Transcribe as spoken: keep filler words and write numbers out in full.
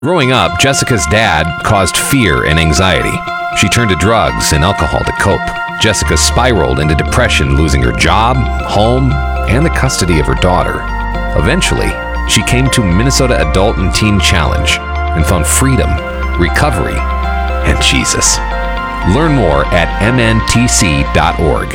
Growing up, Jessica's dad caused fear and anxiety. She turned to drugs and alcohol to cope. Jessica spiraled into depression, losing her job, home, and the custody of her daughter. Eventually, she came to Minnesota Adult and Teen Challenge and found freedom, recovery, and Jesus. Learn more at m n t c dot org.